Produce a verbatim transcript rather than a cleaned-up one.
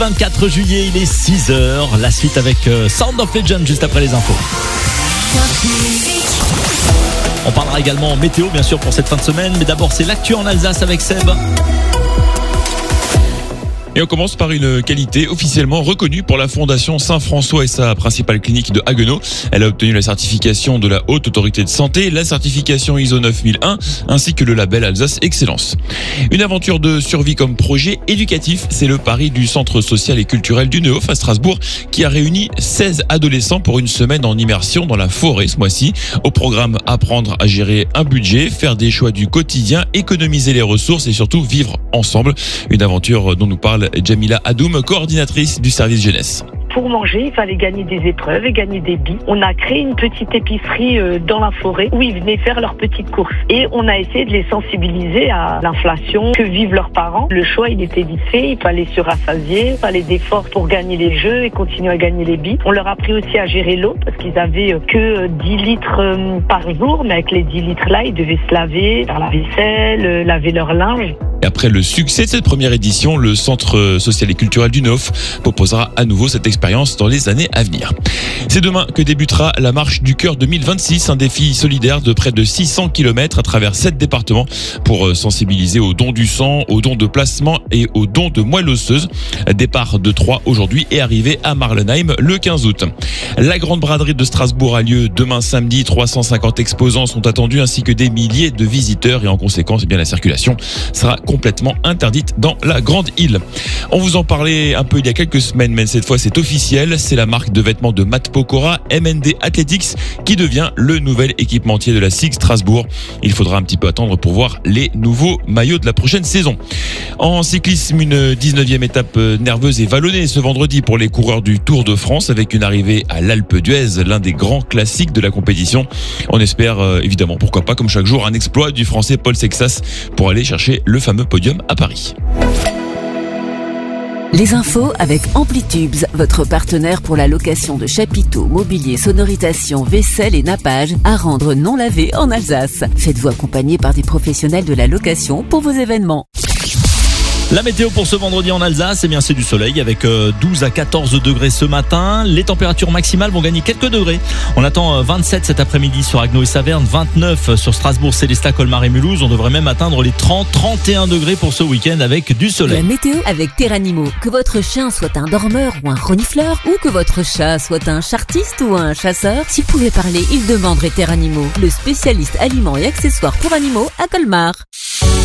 vingt-quatre juillet, il est six heures. La suite avec euh, Sound of Legend juste après les infos. On parlera également météo bien sûr pour cette fin de semaine, mais d'abord c'est l'actu en Alsace avec Seb. Et on commence par une qualité officiellement reconnue pour la Fondation Saint-François et sa principale clinique de Haguenau. Elle a obtenu la certification de la Haute Autorité de Santé, la certification I S O neuf mille un, ainsi que le label Alsace Excellence. Une aventure de survie comme projet éducatif, c'est le pari du Centre social et culturel du Neuf à Strasbourg, qui a réuni seize adolescents pour une semaine en immersion dans la forêt ce mois-ci. Au programme, apprendre à gérer un budget, faire des choix du quotidien, économiser les ressources et surtout vivre ensemble. Une aventure dont nous parle Jamila Adoum, coordinatrice du service jeunesse. Pour manger, il fallait gagner des épreuves et gagner des billes. On a créé une petite épicerie dans la forêt où ils venaient faire leurs petites courses. Et on a essayé de les sensibiliser à l'inflation que vivent leurs parents. Le choix, il était vite fait. Il fallait se rassasier, il fallait d'efforts pour gagner les jeux et continuer à gagner les billes. On leur a appris aussi à gérer l'eau parce qu'ils avaient que dix litres par jour. Mais avec les dix litres là, ils devaient se laver, faire la vaisselle, laver leur linge. Et après le succès de cette première édition, le Centre social et culturel du Neuf proposera à nouveau cette expérience dans les années à venir. C'est demain que débutera la Marche du Cœur deux mille vingt-six, un défi solidaire de près de six cents kilomètres à travers sept départements pour sensibiliser aux dons du sang, aux dons de plasma et aux dons de moelle osseuse. Départ de Troyes aujourd'hui et arrivée à Marlenheim le quinze août. La grande braderie de Strasbourg a lieu demain samedi. trois cent cinquante exposants sont attendus ainsi que des milliers de visiteurs et en conséquence, eh bien, la circulation sera complètement interdite dans la grande île. On vous en parlait un peu il y a quelques semaines, mais cette fois c'est officiel. C'est la marque de vêtements de Matt Pokora, M N D Athletics, qui devient le nouvel équipementier de la S I G Strasbourg. Il faudra un petit peu attendre pour voir les nouveaux maillots de la prochaine saison. En cyclisme, une dix-neuvième étape nerveuse et vallonnée ce vendredi pour les coureurs du Tour de France avec une arrivée à l'Alpe d'Huez, l'un des grands classiques de la compétition. On espère euh, évidemment, pourquoi pas, comme chaque jour, un exploit du Français Paul Sexas pour aller chercher le fameux podium à Paris. Les infos avec Amplitubes, votre partenaire pour la location de chapiteaux, mobilier, sonorisation, vaisselle et nappage à rendre non lavé en Alsace. Faites-vous accompagner par des professionnels de la location pour vos événements. La météo pour ce vendredi en Alsace, eh bien c'est du soleil avec douze à quatorze degrés ce matin. Les températures maximales vont gagner quelques degrés. On attend vingt-sept cet après-midi sur Haguenau et Saverne, vingt-neuf sur Strasbourg, Célestat, Colmar et Mulhouse. On devrait même atteindre les trente à trente et un degrés pour ce week-end avec du soleil. La météo avec Terranimo. Que votre chien soit un dormeur ou un renifleur, ou que votre chat soit un chartiste ou un chasseur, s'il pouvait parler, il demanderait Terranimo, le spécialiste aliments et accessoires pour animaux à Colmar.